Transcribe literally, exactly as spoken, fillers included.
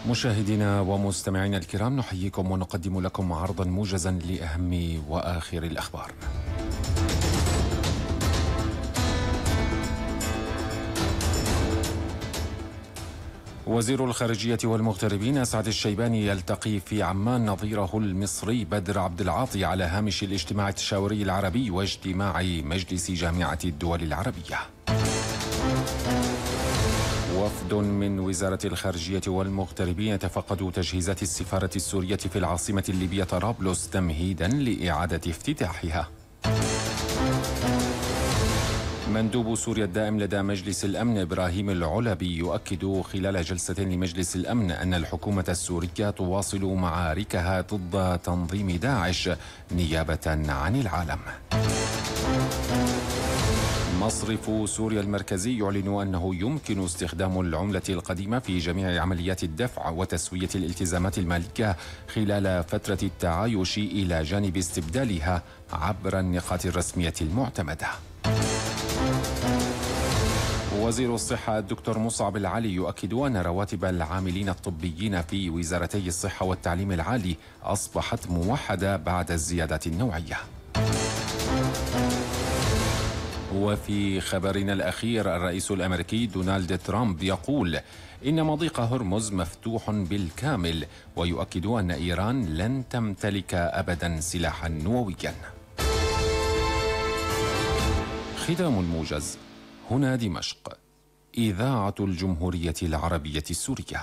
مشاهدينا ومستمعينا الكرام، نحييكم ونقدم لكم عرضا موجزا لأهم وآخر الأخبار. وزير الخارجية والمغتربين أسعد الشيباني يلتقي في عمان نظيره المصري بدر عبد العاطي على هامش الاجتماع التشاوري العربي واجتماع مجلس جامعة الدول العربية. وفد من وزارة الخارجية والمغتربين يتفقد تجهيزات السفارة السورية في العاصمة الليبية طرابلس تمهيدا لإعادة افتتاحها. مندوب سوريا الدائم لدى مجلس الأمن إبراهيم العلبي يؤكد خلال جلسة لمجلس الأمن أن الحكومة السورية تواصل معاركها ضد تنظيم داعش نيابة عن العالم. مصرف سوريا المركزي يعلن أنه يمكن استخدام العملة القديمة في جميع عمليات الدفع وتسوية الالتزامات المالية خلال فترة التعايش إلى جانب استبدالها عبر النقاط الرسمية المعتمدة. وزير الصحة الدكتور مصعب العلي يؤكد أن رواتب العاملين الطبيين في وزارتي الصحة والتعليم العالي أصبحت موحدة بعد الزيادات النوعية. وفي خبرنا الأخير، الرئيس الأمريكي دونالد ترامب يقول إن مضيق هرمز مفتوح بالكامل، ويؤكد أن إيران لن تمتلك أبدا سلاحا نوويا. ختام الموجز. هنا دمشق، إذاعة الجمهورية العربية السورية.